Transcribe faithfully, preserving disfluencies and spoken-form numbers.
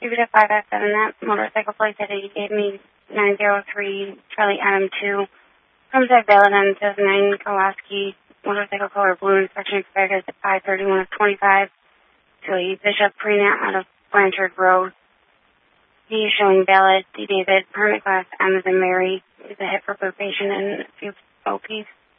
David at five F seven, that motorcycle plate that he gave me, nine zero three Charlie Adam two. Homicide valid on two thousand nine Kawasaki, motorcycle color blue, inspection expired at five thirty-one of twenty-five. To a Bishop Preenet out of Blanchard Road. D showing valid. D David, permit class M as in Mary, is a hip repair patient and a few O Ps.